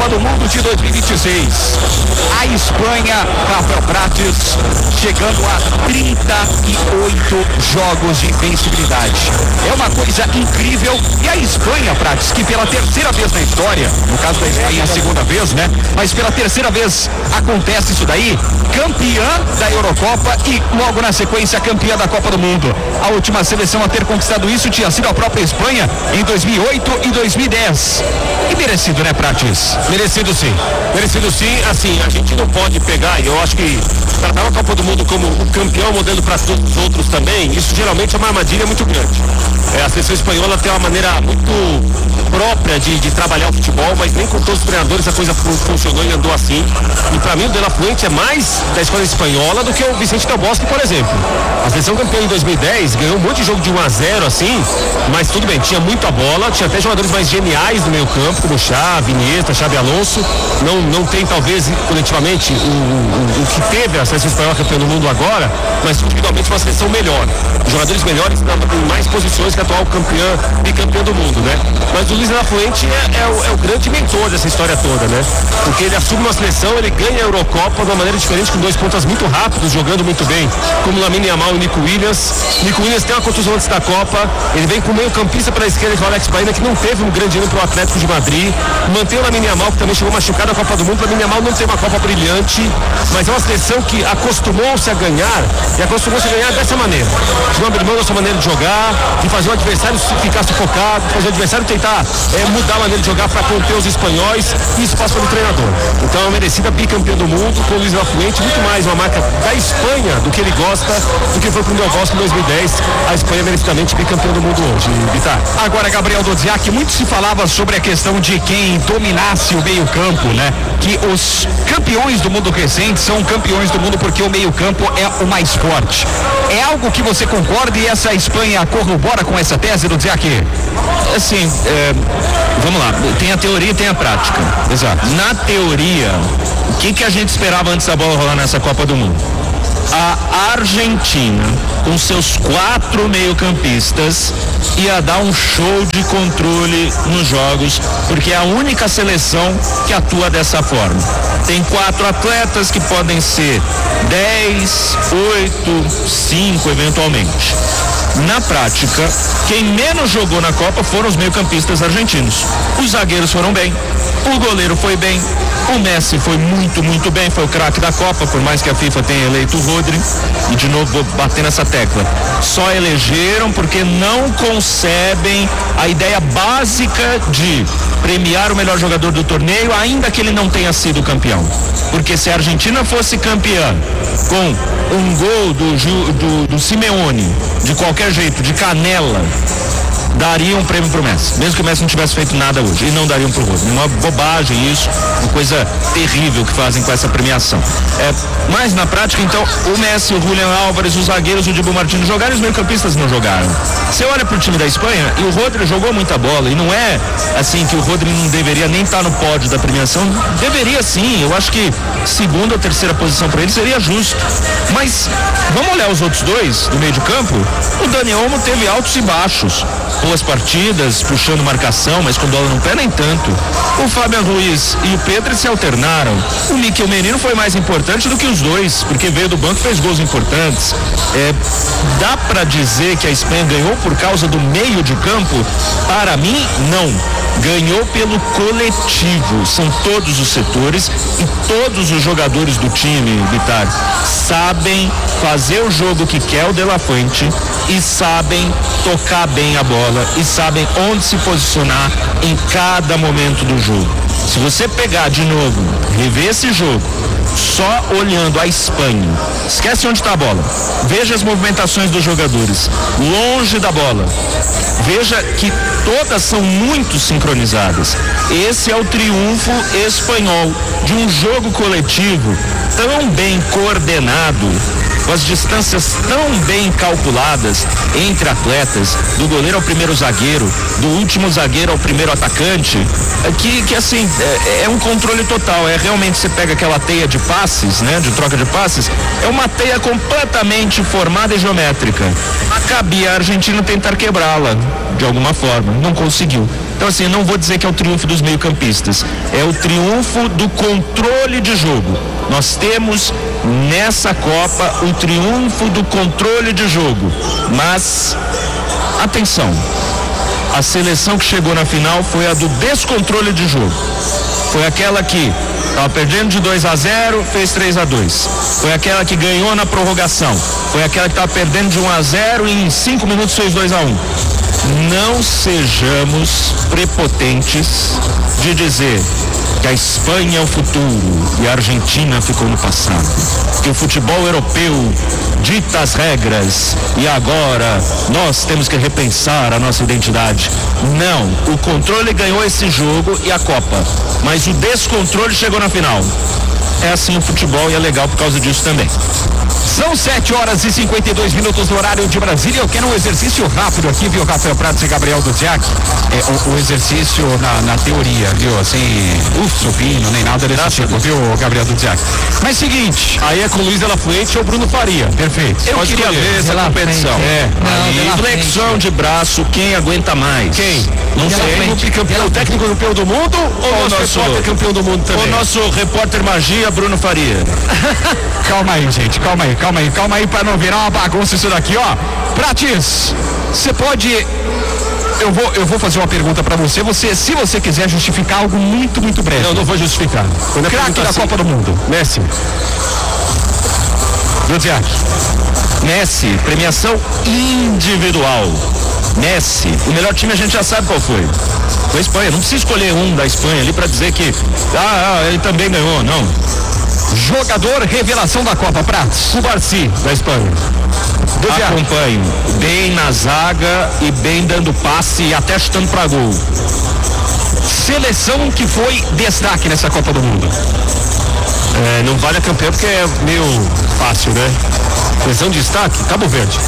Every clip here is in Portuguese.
Copa do Mundo de 2026. A Espanha, Rafael Prates, chegando a 38 jogos de invencibilidade. É uma coisa incrível. E a Espanha, Prates, que pela terceira vez na história, no caso da Espanha a segunda vez, né? Mas pela terceira vez acontece isso daí, campeã da Eurocopa e logo na sequência campeã da Copa do Mundo. A última seleção a ter conquistado isso tinha sido a própria Espanha em 2008 e 2010. E merecido, né, Prates? Merecido sim, assim, a gente não pode pegar, eu acho que tratar a Copa do Mundo como o campeão modelo para todos os outros também, isso geralmente é uma armadilha muito grande. A seleção espanhola tem uma maneira muito própria de trabalhar o futebol, mas nem com todos os treinadores a coisa funcionou e andou assim. E para mim o De La Fuente é mais da escola espanhola do que o Vicente Del Bosque, por exemplo. A seleção campeã em 2010 ganhou um monte de jogo de 1-0 assim, mas tudo bem, tinha muita bola, tinha até jogadores mais geniais no meio campo, como Xavi, Iniesta, Xabi Alonso. Não tem talvez coletivamente o que teve a seleção espanhola campeã do mundo agora, mas individualmente uma seleção melhor. Jogadores melhores em mais posições que a atual bicampeã do mundo, né? Mas o Luiz De La Fuente é o grande mentor dessa história toda, né? Porque ele assume uma seleção, ele ganha a Eurocopa de uma maneira diferente, com 2 pontas muito rápidos, jogando muito bem, como Lamine Yamal e Nico Williams. Nico Williams tem uma contusão antes da Copa, ele vem com o meio campista pela esquerda, que é o Alex Baena, que não teve um grande ano pro Atlético de Madrid. Mantém o Lamine Yamal, que também chegou machucado na Copa do Mundo. O Lamine Yamal não tem uma Copa brilhante, mas é uma seleção que acostumou-se a ganhar, e acostumou-se a ganhar dessa maneira, de não abrir mão da sua maneira de jogar, de fazer o adversário ficar sufocado, fazer o adversário tentar mudar a maneira de jogar para conter os espanhóis, e isso passa pelo treinador. Então é uma merecida bicampeã do mundo com o Luiz De La Fuente, muito mais uma marca da Espanha do que ele gosta, do que foi com o Del Bosque em 2010. A Espanha é merecidamente bicampeã do mundo hoje, Vitar. Agora, Gabriel Dodziak, muito se falava sobre a questão de quem dominasse o meio-campo, né? Que os campeões do mundo recente são campeões do mundo porque o meio-campo é o mais forte. É algo que você concorda e essa Espanha corrobora com essa tese, Dodziak? Assim, vamos lá, tem a teoria e tem a prática. Exato. Na teoria, o que a gente esperava antes da bola rolar nessa Copa do Mundo? A Argentina, com seus 4 meio-campistas, ia dar um show de controle nos jogos, porque é a única seleção que atua dessa forma. Tem 4 atletas que podem ser 10, 8, 5 eventualmente. Na prática, quem menos jogou na Copa foram os meio-campistas argentinos. Os zagueiros foram bem, o goleiro foi bem, o Messi foi muito, muito bem, foi o craque da Copa, por mais que a FIFA tenha eleito o Rodri, e de novo vou bater nessa tecla. Só elegeram porque não concebem a ideia básica de premiar o melhor jogador do torneio, ainda que ele não tenha sido campeão. Porque se a Argentina fosse campeã com um gol do Simeone, de qualquer jeito, de canela, daria um prêmio pro Messi, mesmo que o Messi não tivesse feito nada hoje, e não dariam pro Rodri. Uma bobagem isso, uma coisa terrível que fazem com essa premiação. Mas na prática, então, o Messi, o Julián Álvares, os zagueiros, o Dibu Martínez jogaram e os meio-campistas não jogaram. Você olha pro time da Espanha e o Rodri jogou muita bola, e não é assim que o Rodri não deveria nem estar no pódio da premiação, deveria sim, eu acho que segunda ou terceira posição para ele seria justo. Mas vamos olhar os outros dois do meio de campo. O Dani Olmo teve altos e baixos, boas partidas, puxando marcação, mas com bola no pé nem tanto. O Fabián Ruiz e o Pedro se alternaram. O Mikel Merino foi mais importante do que os dois, porque veio do banco e fez gols importantes. Dá para dizer que a Espanha ganhou por causa do meio de campo? Para mim, não. Ganhou pelo coletivo, são todos os setores e todos os jogadores do time, Vitar, sabem fazer o jogo que quer o De La Fuente e sabem tocar bem a bola e sabem onde se posicionar em cada momento do jogo. Se você pegar de novo, rever esse jogo, só olhando a Espanha, esquece onde está a bola, veja as movimentações dos jogadores, longe da bola, veja que todas são muito sincronizadas. Esse é o triunfo espanhol de um jogo coletivo tão bem coordenado, com as distâncias tão bem calculadas entre atletas, do goleiro ao primeiro zagueiro, do último zagueiro ao primeiro atacante, que assim, é um controle total. Realmente você pega aquela teia de passes, né, de troca de passes, é uma teia completamente formada e geométrica. Cabia a Argentina tentar quebrá-la de alguma forma, não conseguiu. Então, assim, não vou dizer que é o triunfo dos meio-campistas, é o triunfo do controle de jogo. Nós temos nessa Copa o triunfo do controle de jogo, mas atenção, a seleção que chegou na final foi a do descontrole de jogo. Foi aquela que estava perdendo de 2-0, fez 3-2. Foi aquela que ganhou na prorrogação. Foi aquela que estava perdendo de 1-0 e em 5 minutos fez 2-1. Não sejamos prepotentes de dizer que a Espanha é o futuro e a Argentina ficou no passado. Que o futebol europeu dita as regras e agora nós temos que repensar a nossa identidade. Não, o controle ganhou esse jogo e a Copa, mas o descontrole chegou na final. É assim o futebol e é legal por causa disso também. São 7h52 no horário de Brasília. Eu quero um exercício rápido aqui, viu, Rafael Prats e Gabriel Duziak? O exercício na teoria, viu? Assim, supino, nem nada desse tipo, viu, Gabriel Duziak? Mas seguinte. Aí é com o Luiz de la Fuente ou Bruno Faria. Perfeito. Eu queria ver essa competição. Flexão de braço, quem aguenta mais? Quem? Não sei. O técnico campeão do mundo ou o nosso repórter campeão do mundo também? O nosso repórter magia, Bruno Faria. Calma aí, gente, calma aí pra não virar uma bagunça isso daqui, ó. Prates, você pode... Eu vou fazer uma pergunta pra você, se você quiser justificar algo muito, muito breve. Não vou justificar. Craque da Copa do Mundo. Messi. Duziak. Messi, premiação individual. Messi, o melhor time a gente já sabe qual foi. Foi a Espanha, não precisa escolher um da Espanha ali pra dizer que ele também ganhou, não. Jogador revelação da Copa, Prats. Cubarsí, da Espanha. Acompanho, bem na zaga e bem dando passe e até chutando pra gol. Seleção que foi destaque nessa Copa do Mundo. Não vale a campeã porque é meio fácil, né? Seleção de destaque, Cabo Verde.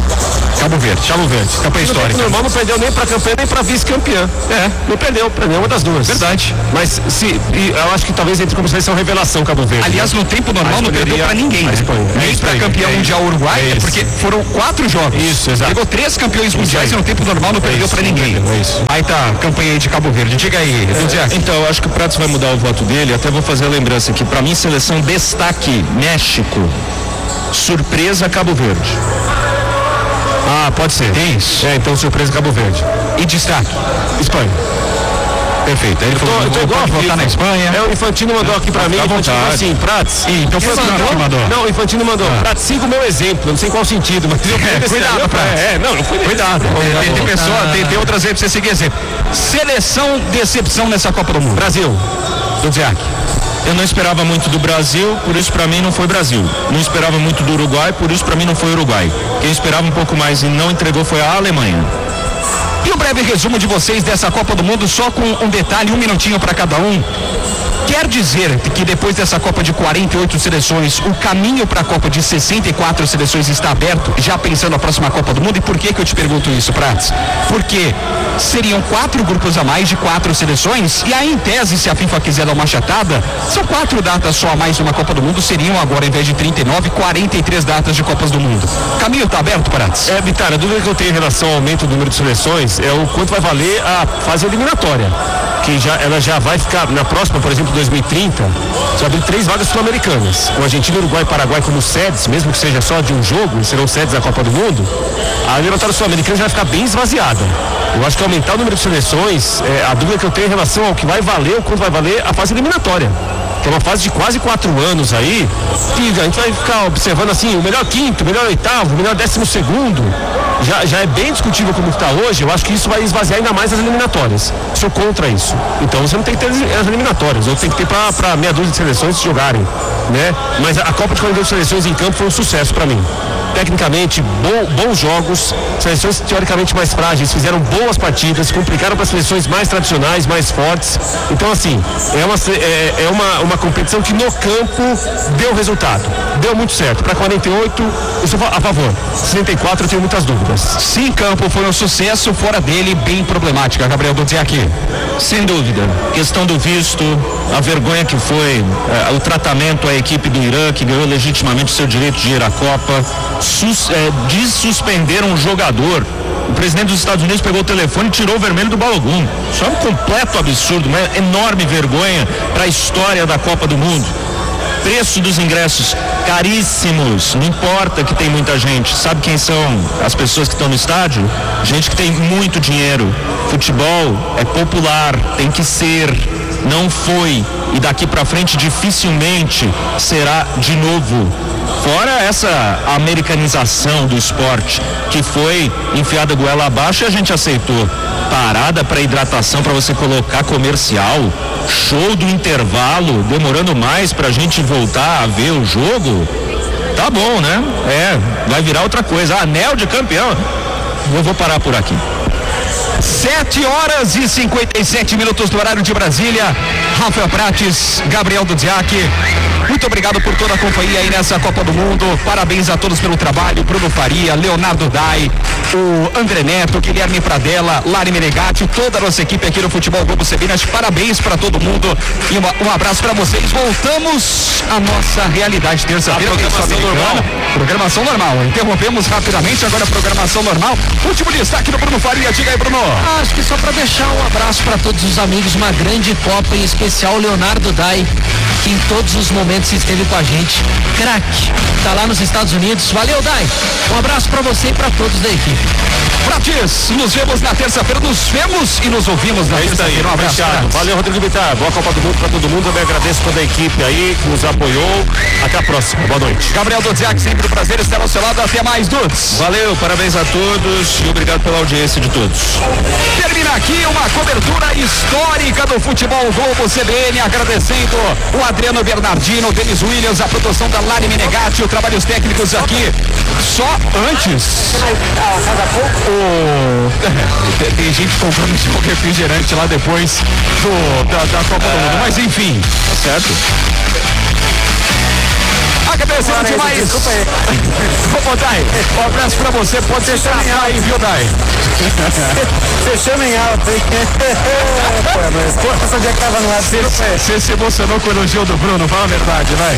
Campeã histórica. Normal não perdeu nem pra campeã nem pra vice-campeã. Não perdeu uma das duas. Verdade. Mas eu acho que talvez entre como seleção revelação Cabo Verde. Aliás, no tempo normal não perdeu pra ninguém. Nem pra campeão mundial Uruguai, porque foram 4 jogos. Isso, exato. Pegou 3 campeões mundiais e no tempo normal não perdeu pra ninguém. Aí tá, campanha aí de Cabo Verde. Diga aí, então, eu acho que o Pratos vai mudar o voto dele. Até vou fazer a lembrança aqui. Pra mim, seleção destaque, México. Surpresa, Cabo Verde. Pode ser. Isso. Então surpresa Cabo Verde. E destaque? Espanha. Perfeito. Ele falou, pode votar na Espanha. O Infantino mandou aqui pra mim. O Infantino assim, Prats. Então foi o mandou. Não, o Infantino mandou. Prats, siga o meu exemplo. Não sei qual sentido, mas cuidado, Prats. Não foi. Cuidado. Tem pessoa, tem outras aí pra você seguir exemplo. Seleção decepção nessa Copa do Mundo. Brasil. Duziak. Eu não esperava muito do Brasil, por isso pra mim não foi Brasil. Não esperava muito do Uruguai, por isso pra mim não foi Uruguai. Quem esperava um pouco mais e não entregou foi a Alemanha. E o breve resumo de vocês dessa Copa do Mundo, só com um detalhe, 1 minutinho para cada um. Quer dizer que depois dessa Copa de 48 seleções, o caminho para a Copa de 64 seleções está aberto, já pensando na próxima Copa do Mundo? E por que eu te pergunto isso, Prats? Porque seriam 4 grupos a mais de 4 seleções, e aí em tese, se a FIFA quiser dar uma achatada, são 4 datas só a mais numa Copa do Mundo, seriam agora, em vez de 39, 43 datas de Copas do Mundo. O caminho está aberto, Prats? Vitar, a dúvida que eu tenho em relação ao aumento do número de seleções é o quanto vai valer a fase eliminatória. Que ela já vai ficar, na próxima, por exemplo, 2030, só abrir 3 vagas sul-americanas. Com Argentina, Uruguai e Paraguai como sedes, mesmo que seja só de um jogo, e serão sedes da Copa do Mundo, a eliminatória sul-americana já vai ficar bem esvaziada. Eu acho que aumentar o número de seleções, a dúvida que eu tenho em relação ao que vai valer, o quanto vai valer a fase eliminatória. Que é uma fase de quase 4 anos aí, que a gente vai ficar observando assim, o melhor quinto, o melhor oitavo, o melhor 12º, já é bem discutível como está hoje. Eu acho que isso vai esvaziar ainda mais as eliminatórias. Sou contra isso. Então você não tem que ter as eliminatórias, ou tem que ter para meia dúzia de seleções se jogarem, né? Mas a Copa de 42 seleções em campo foi um sucesso para mim. Tecnicamente, bons jogos, seleções teoricamente mais frágeis, fizeram boas partidas, complicaram para as seleções mais tradicionais, mais fortes. Então, assim, é uma competição que no campo deu resultado, deu muito certo. Para 48, eu sou a favor. 64, eu tenho muitas dúvidas. Se em campo foi um sucesso, fora dele, bem problemática. Gabriel Duziak. Sem dúvida. Questão do visto, a vergonha que foi, o tratamento à equipe do Irã, que ganhou legitimamente o seu direito de ir à Copa. Suspender um jogador o presidente dos Estados Unidos pegou o telefone e tirou o vermelho do Balogun. Isso é um completo absurdo, uma enorme vergonha para a história da Copa do Mundo. Preço dos ingressos caríssimos, não importa que tem muita gente. Sabe quem são as pessoas que estão no estádio? Gente que tem muito dinheiro. Futebol é popular, tem que ser, não foi, e daqui pra frente dificilmente será de novo. Fora essa americanização do esporte que foi enfiada goela abaixo e a gente aceitou. Parada para hidratação para você colocar comercial, show do intervalo, demorando mais pra gente voltar a ver o jogo. Tá bom, né? Vai virar outra coisa. Anel de campeão. Eu vou parar por aqui. 7h57 do horário de Brasília. Rafael Prates, Gabriel Dudziak, muito obrigado por toda a companhia aí nessa Copa do Mundo. Parabéns a todos pelo trabalho. Bruno Faria, Leonardo Dai, o André Neto, Guilherme Pradella, Lari Menegatti, toda a nossa equipe aqui no Futebol Globo Cebinas. Parabéns para todo mundo e um abraço para vocês. Voltamos à nossa realidade terça-feira. Programação normal. Programação normal. Interrompemos rapidamente, agora a programação normal. Último destaque do Bruno Faria. Diga aí, Bruno. Acho que só para deixar um abraço para todos os amigos, uma grande Copa, em especial o Leonardo Dai, que em todos os momentos esteve com a gente. Craque, tá lá nos Estados Unidos. Valeu, Dai. Um abraço para você e para todos da equipe. Prates, nos vemos na terça-feira. Nos vemos e nos ouvimos na terça-feira. Um abraço. Valeu, Rodrigo Bittar. Boa Copa do Mundo para todo mundo. Eu me agradeço toda a equipe aí que nos apoiou. Até a próxima. Boa noite. Gabriel Dudziak, sempre um prazer estar ao seu lado. Até mais, Dudes. Valeu, parabéns a todos e obrigado pela audiência de todos. Termina aqui uma cobertura histórica do Futebol Globo CBN, agradecendo o Adriano Bernardino, o Denis Williams, a produção da Lari Menegatti, os trabalhos técnicos aqui. Só antes, tem gente comprando esse refrigerante lá depois da Copa do Mundo, mas enfim, tá certo. Agradecendo demais. Desculpa aí. Ô, Dai, um abraço pra você. Pode ser chamar aí, viu, Dai? Você chama em alta, hein? Pô, eu sabia que tava no ar. Você se emocionou com o elogio do Bruno, fala a verdade, vai.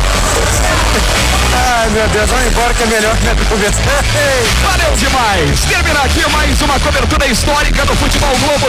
Ai, meu Deus, vamos embora que é melhor que a conversa. Valeu demais. Termina aqui mais uma cobertura histórica do Futebol Globo